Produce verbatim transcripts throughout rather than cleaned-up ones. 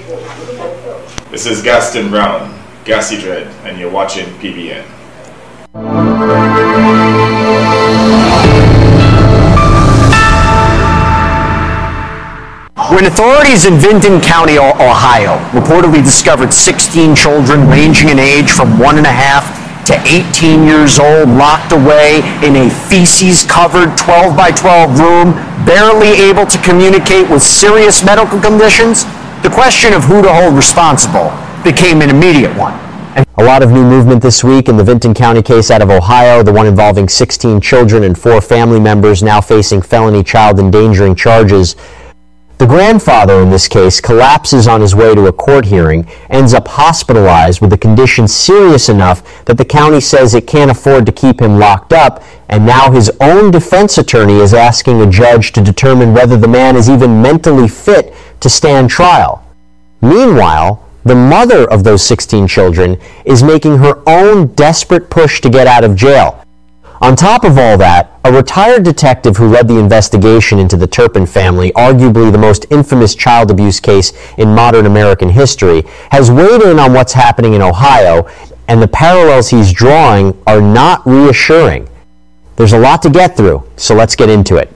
This is Gaston Brown, Gassy Dread, and you're watching P B N. When authorities in Vinton County, Ohio, reportedly discovered sixteen children ranging in age from one and a half to eighteen years old locked away in a feces-covered twelve by twelve room, barely able to communicate with serious medical conditions, the question of who to hold responsible became an immediate one. A lot of new movement this week in the Vinton County case out of Ohio, the one involving sixteen children and four family members now facing felony child endangering charges. The grandfather in this case collapses on his way to a court hearing, ends up hospitalized with a condition serious enough that the county says it can't afford to keep him locked up, and now his own defense attorney is asking a judge to determine whether the man is even mentally fit to stand trial. Meanwhile, the mother of those sixteen children is making her own desperate push to get out of jail. On top of all that, a retired detective who led the investigation into the Turpin family, arguably the most infamous child abuse case in modern American history, has weighed in on what's happening in Ohio, and the parallels he's drawing are not reassuring. There's a lot to get through, so let's get into it.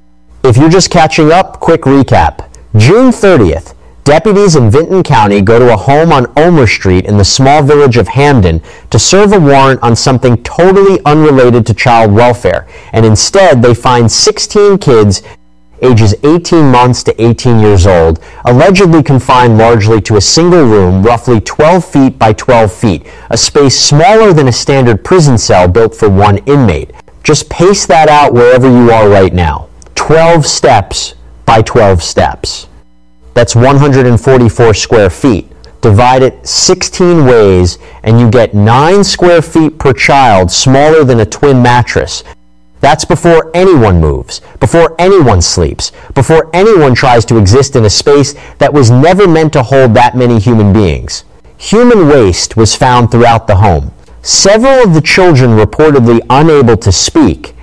If you're just catching up, quick recap. June thirtieth, deputies in Vinton County go to a home on Omer Street in the small village of Hamden to serve a warrant on something totally unrelated to child welfare, and instead they find sixteen kids ages eighteen months to eighteen years old, allegedly confined largely to a single room, roughly twelve feet by twelve feet, a space smaller than a standard prison cell built for one inmate. Just pace that out wherever you are right now. twelve steps by twelve steps. That's one hundred forty-four square feet. Divide it sixteen ways, and you get nine square feet per child, smaller than a twin mattress. That's before anyone moves, before anyone sleeps, before anyone tries to exist in a space that was never meant to hold that many human beings. Human waste was found throughout the home. Several of the children reportedly unable to speak.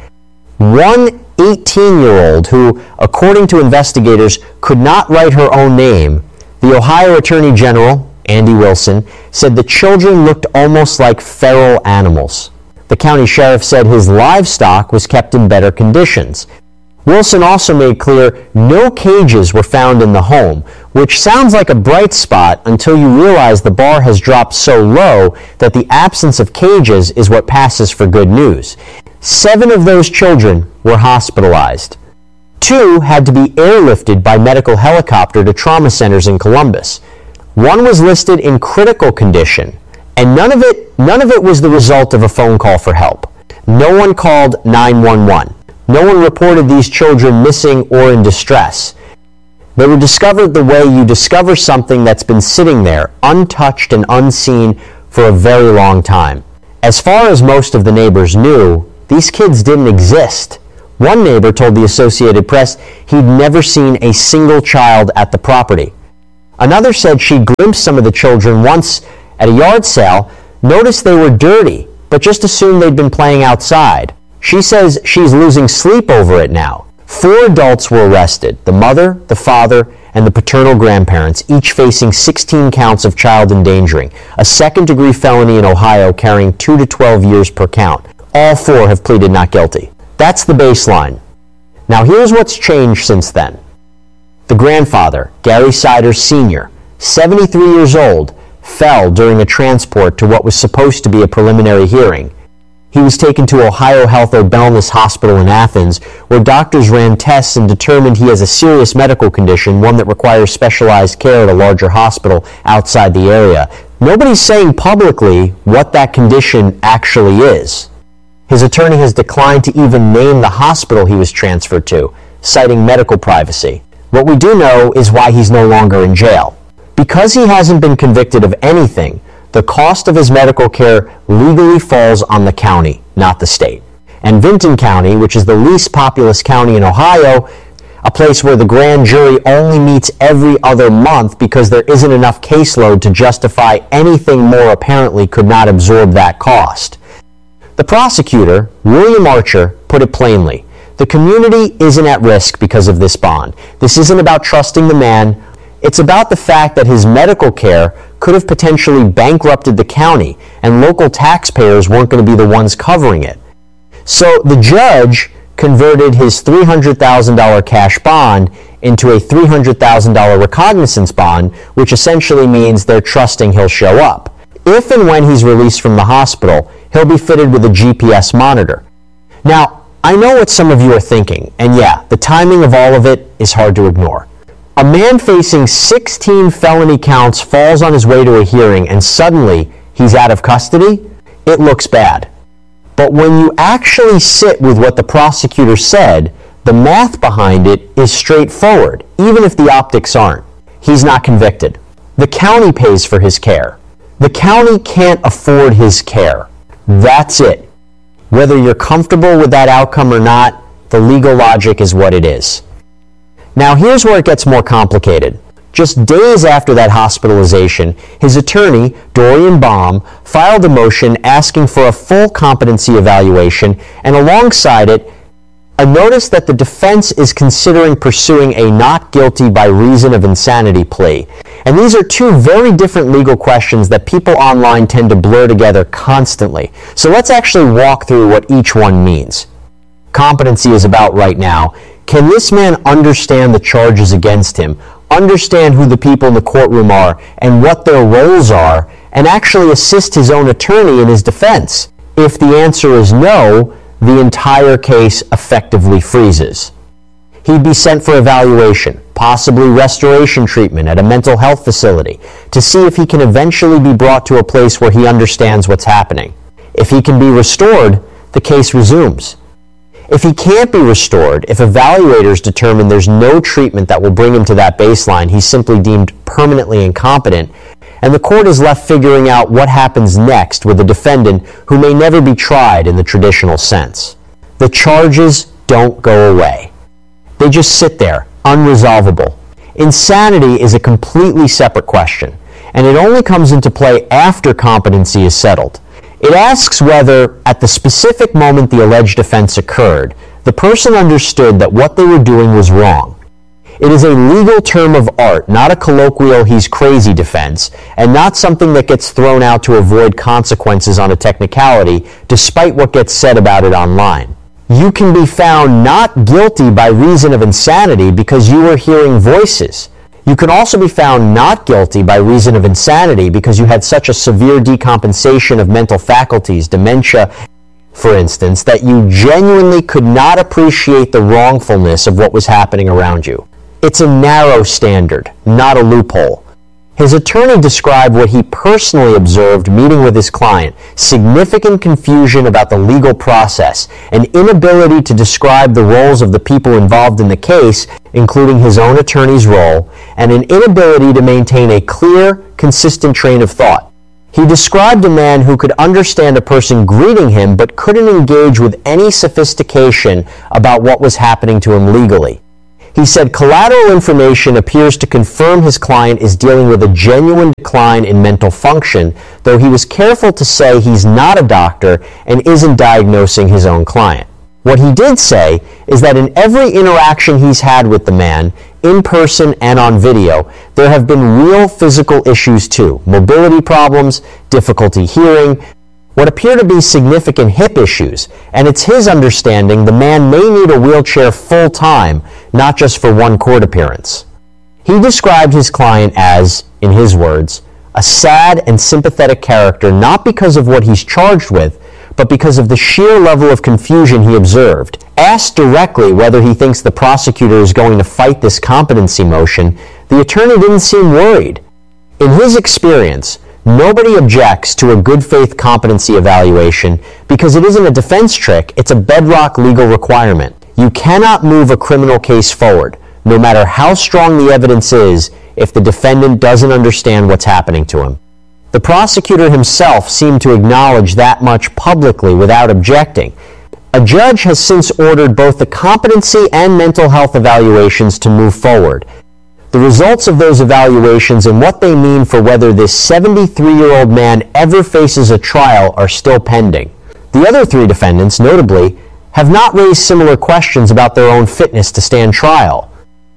One eighteen-year-old who, according to investigators, could not write her own name, the Ohio Attorney General, Andy Wilson, said the children looked almost like feral animals. The county sheriff said his livestock was kept in better conditions. Wilson also made clear no cages were found in the home, which sounds like a bright spot until you realize the bar has dropped so low that the absence of cages is what passes for good news. Seven of those children were hospitalized. Two had to be airlifted by medical helicopter to trauma centers in Columbus. One was listed in critical condition, and none of it, none of it was the result of a phone call for help. No one called nine one one. No one reported these children missing or in distress. They were discovered the way you discover something that's been sitting there, untouched and unseen, for a very long time. As far as most of the neighbors knew, these kids didn't exist. One neighbor told the Associated Press he'd never seen a single child at the property. Another said she glimpsed some of the children once at a yard sale, noticed they were dirty, but just assumed they'd been playing outside. She says she's losing sleep over it now. Four adults were arrested, the mother, the father, and the paternal grandparents, each facing sixteen counts of child endangering, a second-degree felony in Ohio carrying two to twelve years per count. All four have pleaded not guilty. That's the baseline. Now here's what's changed since then. The grandfather, Gary Siders Senior, seventy-three years old, fell during a transport to what was supposed to be a preliminary hearing. He was taken to Ohio Health O'Bellness Hospital in Athens, where doctors ran tests and determined he has a serious medical condition, one that requires specialized care at a larger hospital outside the area. Nobody's saying publicly what that condition actually is. His attorney has declined to even name the hospital he was transferred to, citing medical privacy. What we do know is why he's no longer in jail. Because he hasn't been convicted of anything, the cost of his medical care legally falls on the county, not the state. And Vinton County, which is the least populous county in Ohio, a place where the grand jury only meets every other month because there isn't enough caseload to justify anything more, apparently could not absorb that cost. The prosecutor, William Archer, put it plainly. The community isn't at risk because of this bond. This isn't about trusting the man. It's about the fact that his medical care could have potentially bankrupted the county, and local taxpayers weren't going to be the ones covering it. So the judge converted his three hundred thousand dollars cash bond into a three hundred thousand dollars recognizance bond, which essentially means they're trusting he'll show up. If and when he's released from the hospital, he'll be fitted with a G P S monitor. Now, I know what some of you are thinking, and yeah, the timing of all of it is hard to ignore. A man facing sixteen felony counts falls on his way to a hearing and suddenly he's out of custody? It looks bad. But when you actually sit with what the prosecutor said, the math behind it is straightforward, even if the optics aren't. He's not convicted. The county pays for his care. The county can't afford his care. That's it. Whether you're comfortable with that outcome or not, the legal logic is what it is. Now here's where it gets more complicated. Just days after that hospitalization, his attorney, Dorian Baum, filed a motion asking for a full competency evaluation, and alongside it, a notice that the defense is considering pursuing a not guilty by reason of insanity plea. And these are two very different legal questions that people online tend to blur together constantly. So let's actually walk through what each one means. Competency is about right now. Can this man understand the charges against him, understand who the people in the courtroom are and what their roles are, and actually assist his own attorney in his defense? If the answer is no, the entire case effectively freezes. He'd be sent for evaluation, possibly restoration treatment at a mental health facility, to see if he can eventually be brought to a place where he understands what's happening. If he can be restored, the case resumes. If he can't be restored, if evaluators determine there's no treatment that will bring him to that baseline, he's simply deemed permanently incompetent, and the court is left figuring out what happens next with the defendant who may never be tried in the traditional sense. The charges don't go away. They just sit there, unresolvable. Insanity is a completely separate question, and it only comes into play after competency is settled. It asks whether, at the specific moment the alleged offense occurred, the person understood that what they were doing was wrong. It is a legal term of art, not a colloquial he's crazy defense, and not something that gets thrown out to avoid consequences on a technicality, despite what gets said about it online. You can be found not guilty by reason of insanity because you were hearing voices. You can also be found not guilty by reason of insanity because you had such a severe decompensation of mental faculties, dementia, for instance, that you genuinely could not appreciate the wrongfulness of what was happening around you. It's a narrow standard, not a loophole. His attorney described what he personally observed meeting with his client: significant confusion about the legal process, an inability to describe the roles of the people involved in the case, including his own attorney's role, and an inability to maintain a clear, consistent train of thought. He described a man who could understand a person greeting him but couldn't engage with any sophistication about what was happening to him legally. He said collateral information appears to confirm his client is dealing with a genuine decline in mental function, though he was careful to say he's not a doctor and isn't diagnosing his own client. What he did say is that in every interaction he's had with the man, in person and on video, there have been real physical issues too: mobility problems, difficulty hearing, what appear to be significant hip issues, and it's his understanding the man may need a wheelchair full-time, not just for one court appearance. He described his client as, in his words, a sad and sympathetic character not because of what he's charged with, but because of the sheer level of confusion he observed. Asked directly whether he thinks the prosecutor is going to fight this competency motion, the attorney didn't seem worried. In his experience, nobody objects to a good faith competency evaluation because it isn't a defense trick, it's a bedrock legal requirement. You cannot move a criminal case forward, no matter how strong the evidence is, if the defendant doesn't understand what's happening to him. The prosecutor himself seemed to acknowledge that much publicly without objecting. A judge has since ordered both the competency and mental health evaluations to move forward. The results of those evaluations and what they mean for whether this seventy-three-year-old man ever faces a trial are still pending. The other three defendants, notably, have not raised similar questions about their own fitness to stand trial.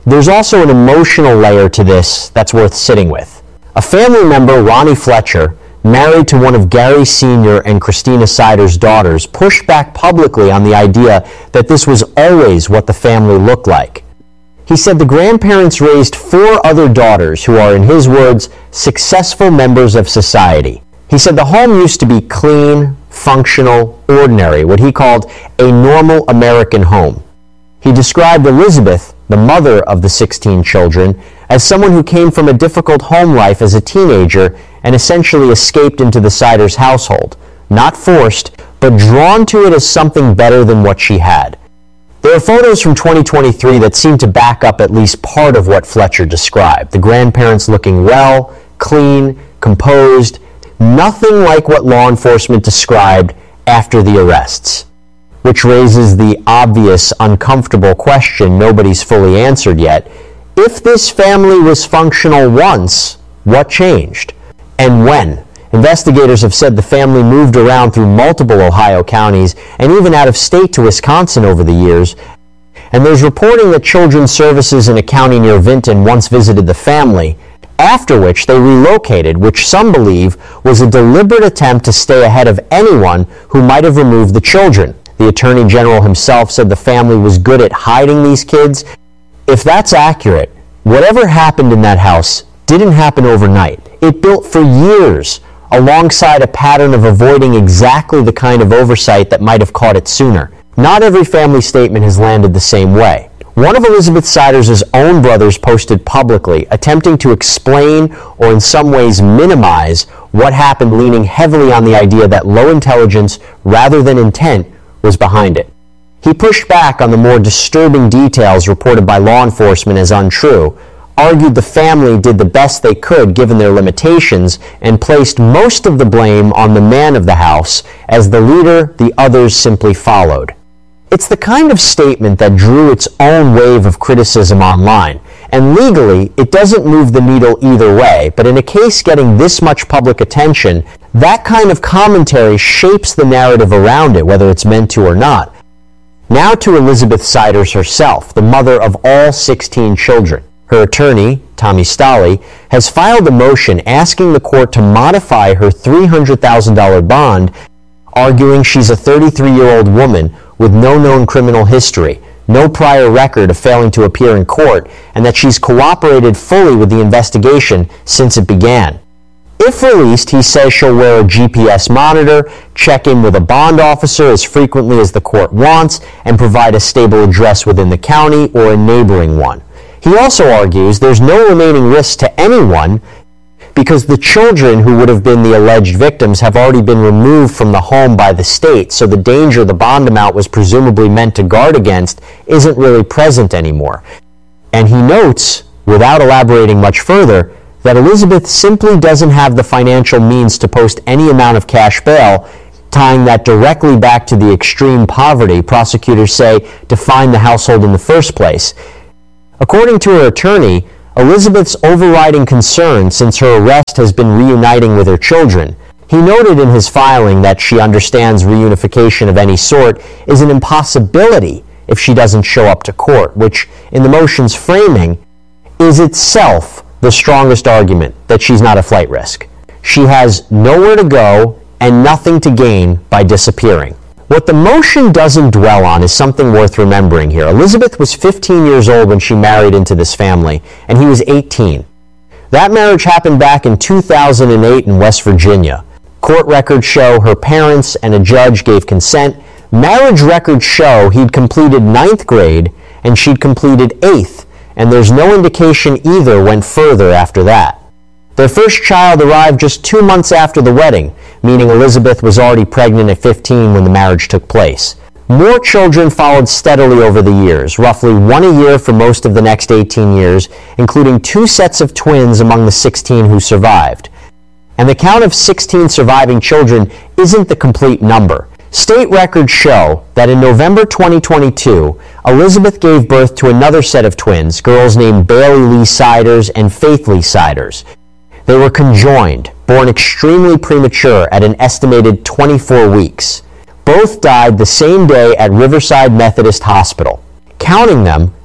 There's also an emotional layer to this that's worth sitting with. A family member, Ronnie Fletcher, married to one of Gary Senior and Christina Sider's daughters, pushed back publicly on the idea that this was always what the family looked like. He said the grandparents raised four other daughters who are, in his words, successful members of society. He said the home used to be clean, functional, ordinary, what he called a normal American home. He described Elizabeth, the mother of the sixteen children, as someone who came from a difficult home life as a teenager and essentially escaped into the Siders' household, not forced, but drawn to it as something better than what she had. There are photos from twenty twenty-three that seem to back up at least part of what Fletcher described. The grandparents looking well, clean, composed, nothing like what law enforcement described after the arrests. Which raises the obvious, uncomfortable question nobody's fully answered yet. If this family was functional once, what changed? And when? Investigators have said the family moved around through multiple Ohio counties and even out of state to Wisconsin over the years. And there's reporting that Children's Services in a county near Vinton once visited the family, after which they relocated, which some believe was a deliberate attempt to stay ahead of anyone who might have removed the children. The Attorney General himself said the family was good at hiding these kids. If that's accurate, whatever happened in that house didn't happen overnight. It built for years, alongside a pattern of avoiding exactly the kind of oversight that might have caught it sooner. Not every family statement has landed the same way. One of Elizabeth Siders' own brothers posted publicly, attempting to explain or in some ways minimize what happened, leaning heavily on the idea that low intelligence rather than intent was behind it. He pushed back on the more disturbing details reported by law enforcement as untrue, argued the family did the best they could given their limitations, and placed most of the blame on the man of the house. As the leader, the others simply followed. It's the kind of statement that drew its own wave of criticism online, and legally, it doesn't move the needle either way, but in a case getting this much public attention, that kind of commentary shapes the narrative around it, whether it's meant to or not. Now to Elizabeth Siders herself, the mother of all sixteen children. Her attorney, Tommy Stolle, has filed a motion asking the court to modify her three hundred thousand dollars bond, arguing she's a thirty-three-year-old woman with no known criminal history, no prior record of failing to appear in court, and that she's cooperated fully with the investigation since it began. If released, he says she'll wear a G P S monitor, check in with a bond officer as frequently as the court wants, and provide a stable address within the county or a neighboring one. He also argues there's no remaining risk to anyone because the children who would have been the alleged victims have already been removed from the home by the state, so the danger the bond amount was presumably meant to guard against isn't really present anymore. And he notes, without elaborating much further, that Elizabeth simply doesn't have the financial means to post any amount of cash bail, tying that directly back to the extreme poverty prosecutors say defined the household in the first place. According to her attorney, Elizabeth's overriding concern since her arrest has been reuniting with her children. He noted in his filing that she understands reunification of any sort is an impossibility if she doesn't show up to court, which, in the motion's framing, is itself the strongest argument that she's not a flight risk. She has nowhere to go and nothing to gain by disappearing. What the motion doesn't dwell on is something worth remembering here. Elizabeth was fifteen years old when she married into this family, and he was eighteen. That marriage happened back in two thousand eight in West Virginia. Court records show her parents and a judge gave consent. Marriage records show he'd completed ninth grade and she'd completed eighth, and there's no indication either went further after that. Their first child arrived just two months after the wedding, meaning Elizabeth was already pregnant at fifteen when the marriage took place. More children followed steadily over the years, roughly one a year for most of the next eighteen years, including two sets of twins among the sixteen who survived. And the count of sixteen surviving children isn't the complete number. State records show that in November twenty twenty-two, Elizabeth gave birth to another set of twins, girls named Bailey Lee Siders and Faith Lee Siders. They were conjoined, born extremely premature at an estimated twenty-four weeks. Both died the same day at Riverside Methodist Hospital. Counting them,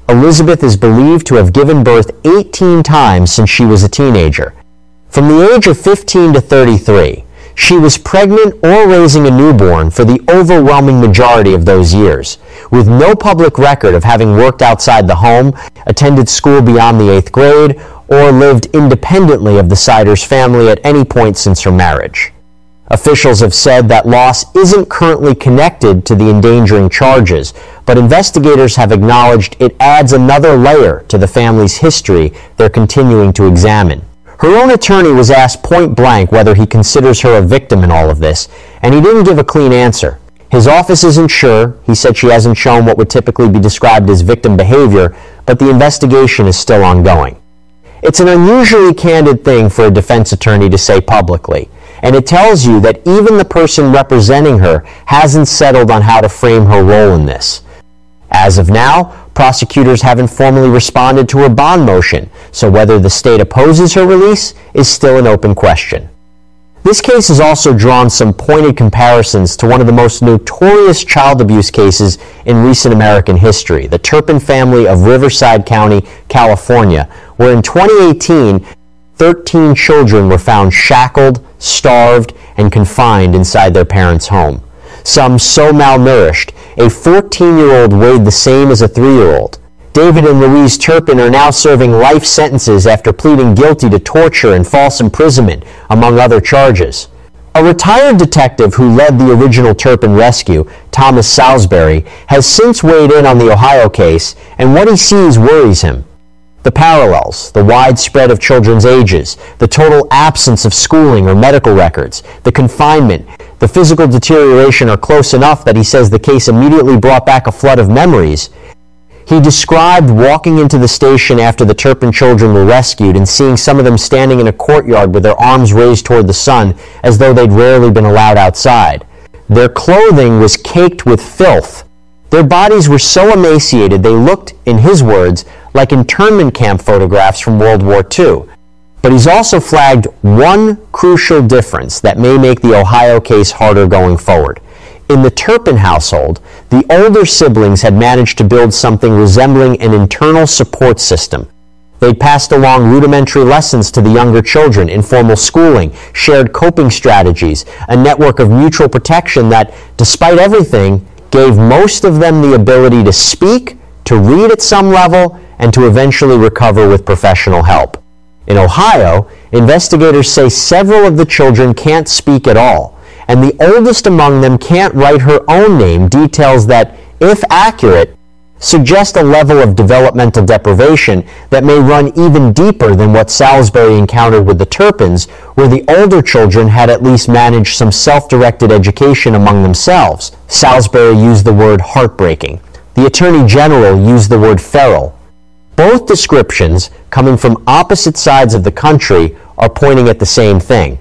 Elizabeth is believed to have given birth eighteen times since she was a teenager. From the age of fifteen to thirty-three, she was pregnant or raising a newborn for the overwhelming majority of those years, with no public record of having worked outside the home, attended school beyond the eighth grade, or lived independently of the Siders family at any point since her marriage. Officials have said that loss isn't currently connected to the endangering charges, but investigators have acknowledged it adds another layer to the family's history they're continuing to examine. Her own attorney was asked point blank whether he considers her a victim in all of this, and he didn't give a clean answer. His office isn't sure. He said she hasn't shown what would typically be described as victim behavior, but the investigation is still ongoing. It's an unusually candid thing for a defense attorney to say publicly, and it tells you that even the person representing her hasn't settled on how to frame her role in this. As of now, prosecutors haven't formally responded to her bond motion, so whether the state opposes her release is still an open question. This case has also drawn some pointed comparisons to one of the most notorious child abuse cases in recent American history, the Turpin family of Riverside County, California, where in twenty eighteen, thirteen children were found shackled, starved, and confined inside their parents' home. Some so malnourished, a fourteen-year-old weighed the same as a three-year-old. David and Louise Turpin are now serving life sentences after pleading guilty to torture and false imprisonment, among other charges. A retired detective who led the original Turpin rescue, Thomas Salisbury, has since weighed in on the Ohio case, and what he sees worries him. The parallels, the wide spread of children's ages, the total absence of schooling or medical records, the confinement, the physical deterioration are close enough that he says the case immediately brought back a flood of memories. He described walking into the station after the Turpin children were rescued and seeing some of them standing in a courtyard with their arms raised toward the sun as though they'd rarely been allowed outside. Their clothing was caked with filth. Their bodies were so emaciated they looked, in his words, like internment camp photographs from World War Two. But he's also flagged one crucial difference that may make the Ohio case harder going forward. In the Turpin household, the older siblings had managed to build something resembling an internal support system. They'd passed along rudimentary lessons to the younger children, informal schooling, shared coping strategies, a network of mutual protection that, despite everything, gave most of them the ability to speak, to read at some level, and to eventually recover with professional help. In Ohio, investigators say several of the children can't speak at all, and the oldest among them can't write her own name, details that, if accurate, suggest a level of developmental deprivation that may run even deeper than what Salisbury encountered with the Turpins, where the older children had at least managed some self-directed education among themselves. Salisbury used the word heartbreaking. The Attorney General used the word feral. Both descriptions, coming from opposite sides of the country, are pointing at the same thing.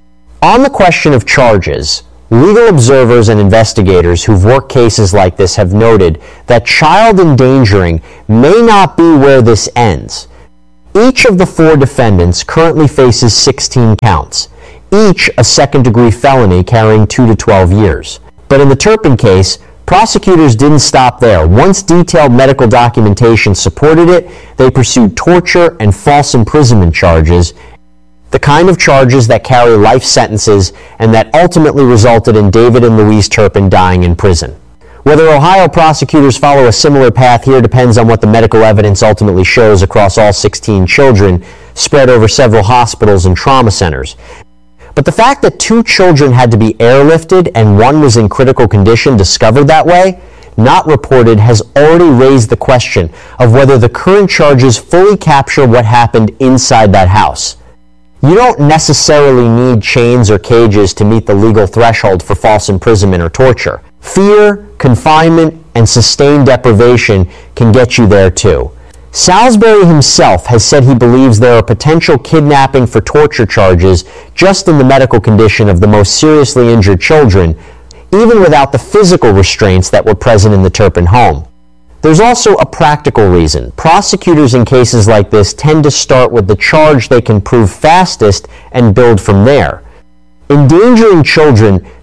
On the question of charges, legal observers and investigators who've worked cases like this have noted that child endangering may not be where this ends. Each of the four defendants currently faces sixteen counts, each a second-degree felony carrying two to twelve years. But in the Turpin case, prosecutors didn't stop there. Once detailed medical documentation supported it, they pursued torture and false imprisonment charges, the kind of charges that carry life sentences and that ultimately resulted in David and Louise Turpin dying in prison. Whether Ohio prosecutors follow a similar path here depends on what the medical evidence ultimately shows across all sixteen children spread over several hospitals and trauma centers. But the fact that two children had to be airlifted and one was in critical condition discovered that way, not reported, has already raised the question of whether the current charges fully capture what happened inside that house. You don't necessarily need chains or cages to meet the legal threshold for false imprisonment or torture. Fear, confinement, and sustained deprivation can get you there too. Salisbury himself has said he believes there are potential kidnapping for torture charges just in the medical condition of the most seriously injured children, even without the physical restraints that were present in the Turpin home. There's also a practical reason. Prosecutors in cases like this tend to start with the charge they can prove fastest and build from there. Endangering children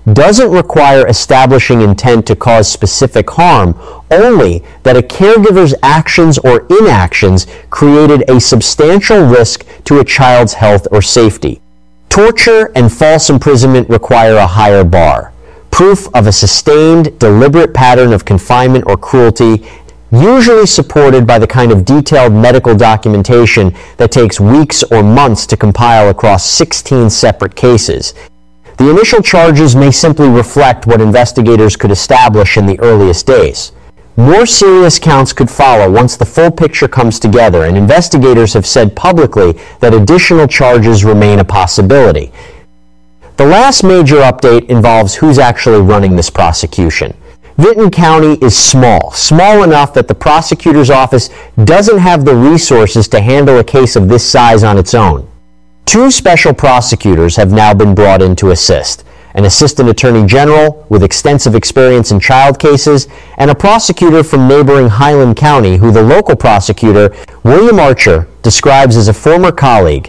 doesn't require establishing intent to cause specific harm, only that a caregiver's actions or inactions created a substantial risk to a child's health or safety. Torture and false imprisonment require a higher bar. Proof of a sustained, deliberate pattern of confinement or cruelty, usually supported by the kind of detailed medical documentation that takes weeks or months to compile across sixteen separate cases. The initial charges may simply reflect what investigators could establish in the earliest days. More serious counts could follow once the full picture comes together, and investigators have said publicly that additional charges remain a possibility. The last major update involves who's actually running this prosecution. Vinton County is small, small enough that the prosecutor's office doesn't have the resources to handle a case of this size on its own. Two special prosecutors have now been brought in to assist. An assistant attorney general with extensive experience in child cases, and a prosecutor from neighboring Highland County who the local prosecutor, William Archer, describes as a former colleague.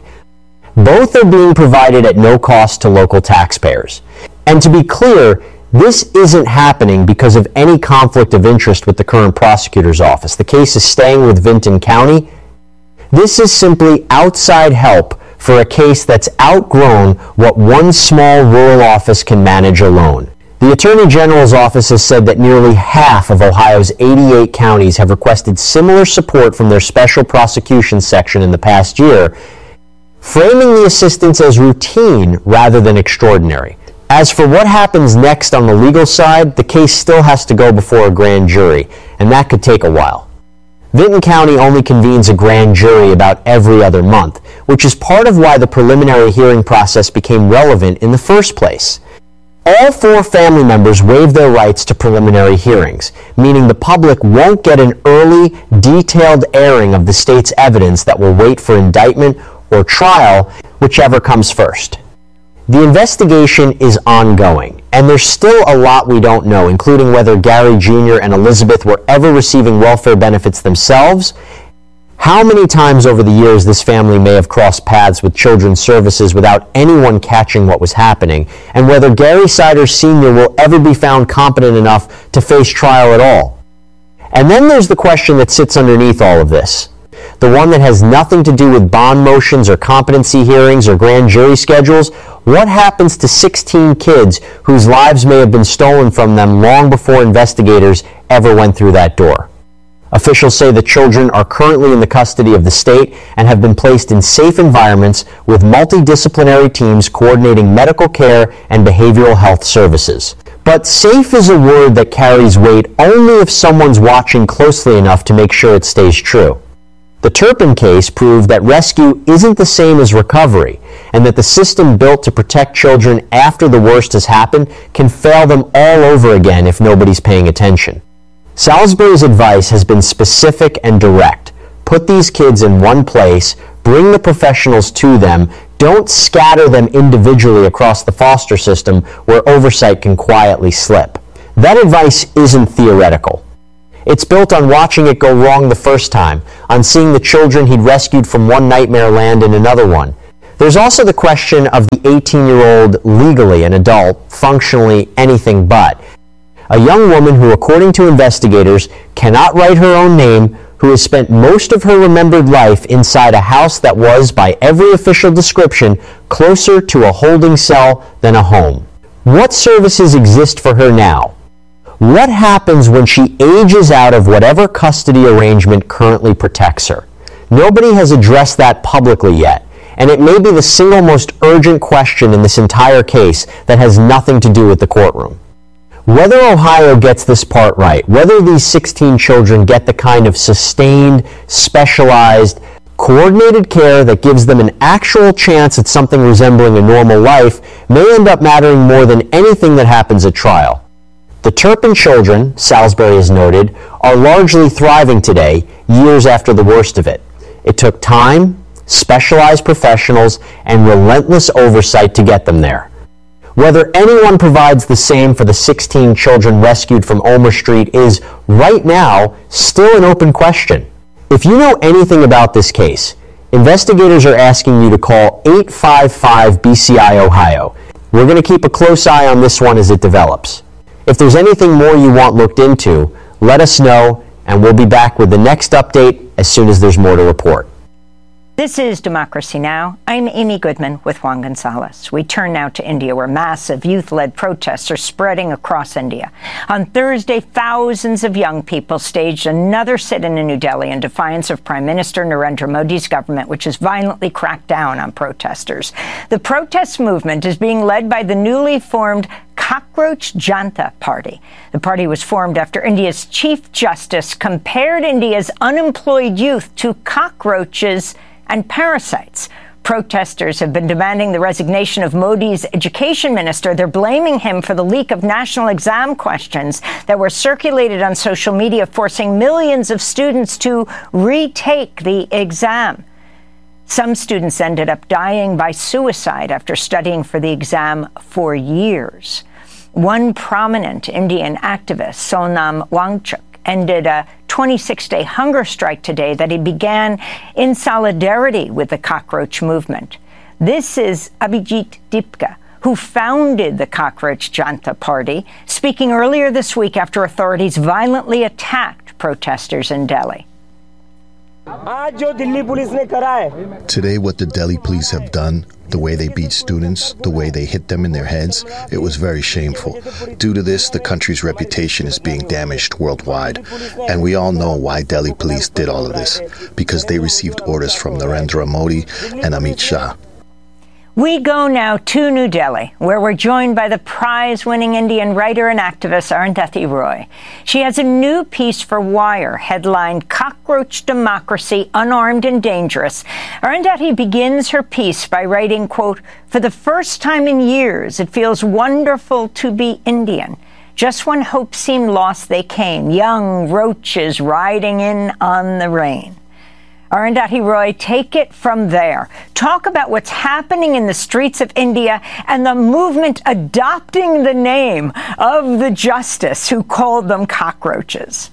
Both are being provided at no cost to local taxpayers. And to be clear, this isn't happening because of any conflict of interest with the current prosecutor's office. The case is staying with Vinton County. This is simply outside help for a case that's outgrown what one small rural office can manage alone. The Attorney General's office has said that nearly half of Ohio's eighty-eight counties have requested similar support from their special prosecutions section in the past year, framing the assistance as routine rather than extraordinary. As for what happens next on the legal side, the case still has to go before a grand jury, and that could take a while. Vinton County only convenes a grand jury about every other month, which is part of why the preliminary hearing process became relevant in the first place. All four family members waive their rights to preliminary hearings, meaning the public won't get an early, detailed airing of the state's evidence that will wait for indictment or trial, whichever comes first. The investigation is ongoing, and there's still a lot we don't know, including whether Gary Junior and Elizabeth were ever receiving welfare benefits themselves, how many times over the years this family may have crossed paths with Children's Services without anyone catching what was happening, and whether Gary Siders Senior will ever be found competent enough to face trial at all. And then there's the question that sits underneath all of this, the one that has nothing to do with bond motions or competency hearings or grand jury schedules. What happens to sixteen kids whose lives may have been stolen from them long before investigators ever went through that door? Officials say the children are currently in the custody of the state and have been placed in safe environments with multidisciplinary teams coordinating medical care and behavioral health services. But safe is a word that carries weight only if someone's watching closely enough to make sure it stays true. The Turpin case proved that rescue isn't the same as recovery, and that the system built to protect children after the worst has happened can fail them all over again if nobody's paying attention. Salisbury's advice has been specific and direct. Put these kids in one place, bring the professionals to them, don't scatter them individually across the foster system where oversight can quietly slip. That advice isn't theoretical. It's built on watching it go wrong the first time, on seeing the children he'd rescued from one nightmare land in another one. There's also the question of the eighteen-year-old legally an adult, functionally anything but. A young woman who, according to investigators, cannot write her own name, who has spent most of her remembered life inside a house that was, by every official description, closer to a holding cell than a home. What services exist for her now? What happens when she ages out of whatever custody arrangement currently protects her? Nobody has addressed that publicly yet, and it may be the single most urgent question in this entire case that has nothing to do with the courtroom. Whether Ohio gets this part right, whether these sixteen children get the kind of sustained, specialized, coordinated care that gives them an actual chance at something resembling a normal life, may end up mattering more than anything that happens at trial. The Turpin children, Salisbury has noted, are largely thriving today, years after the worst of it. It took time, specialized professionals, and relentless oversight to get them there. Whether anyone provides the same for the sixteen children rescued from Omer Street is, right now, still an open question. If you know anything about this case, investigators are asking you to call eight five five B C I Ohio. We're going to keep a close eye on this one as it develops. If there's anything more you want looked into, let us know, and we'll be back with the next update as soon as there's more to report. This is Democracy Now! I'm Amy Goodman with Juan Gonzalez. We turn now to India, where massive youth-led protests are spreading across India. On Thursday, thousands of young people staged another sit-in in New Delhi in defiance of Prime Minister Narendra Modi's government, which has violently cracked down on protesters. The protest movement is being led by the newly formed Cockroach Janata Party. The party was formed after India's Chief Justice compared India's unemployed youth to cockroaches and parasites. Protesters have been demanding the resignation of Modi's education minister. They're blaming him for the leak of national exam questions that were circulated on social media, forcing millions of students to retake the exam. Some students ended up dying by suicide after studying for the exam for years. One prominent Indian activist, Sonam Wangchuk, ended a twenty-six day hunger strike today that he began in solidarity with the cockroach movement. This is Abhijit Dipka, who founded the Cockroach Janata Party, speaking earlier this week after authorities violently attacked protesters in Delhi. Today, what the Delhi police have done, the way they beat students, the way they hit them in their heads, it was very shameful. Due to this, the country's reputation is being damaged worldwide. And we all know why Delhi police did all of this, because they received orders from Narendra Modi and Amit Shah. We go now to New Delhi, where we're joined by the prize-winning Indian writer and activist Arundhati Roy. She has a new piece for Wire headlined "Cockroach Democracy, Unarmed and Dangerous." Arundhati begins her piece by writing, quote, "For the first time in years, it feels wonderful to be Indian. Just when hope seemed lost, they came, young roaches riding in on the rain." Arundhati Roy, take it from there. Talk about what's happening in the streets of India and the movement adopting the name of the justice who called them cockroaches.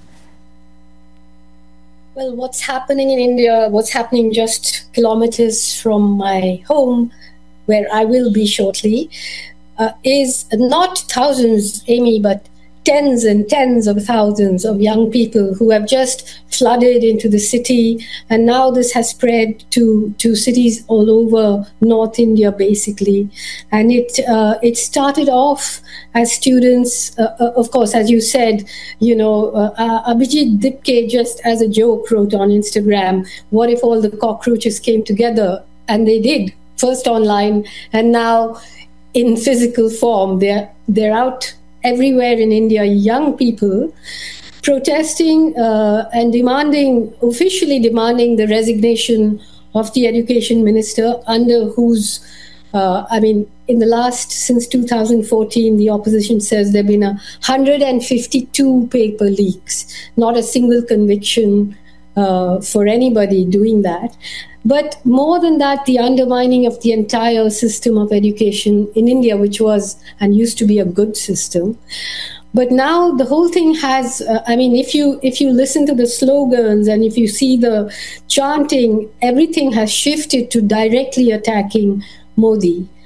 Well, what's happening in India, what's happening just kilometers from my home, where I will be shortly, uh, is not thousands, Amy, but tens and tens of thousands of young people who have just flooded into the city, and now this has spread to to cities all over North India, basically. And it uh, it started off as students, uh, uh, of course, as you said, you know, uh, uh, Abhijit Dipke just as a joke wrote on Instagram, "What if all the cockroaches came together?" And they did, first online, and now in physical form. They're they're out everywhere in India, young people protesting uh, and demanding, officially demanding the resignation of the education minister, under whose, uh, I mean, in the last, since two thousand fourteen, the opposition says there have been one hundred fifty-two paper leaks, not a single conviction uh, for anybody doing that. But more than that, the undermining of the entire system of education in India, which was and used to be a good system. But now the whole thing has, uh, I mean, if you if you listen to the slogans and if you see the chanting, everything has shifted to directly attacking Modi.